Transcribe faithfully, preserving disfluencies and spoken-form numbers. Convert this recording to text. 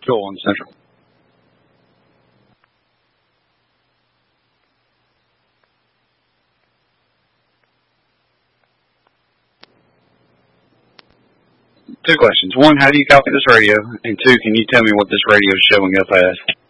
Go on, Central. Two questions. One, how do you copy this radio? And two, can you tell me what this radio is showing up as?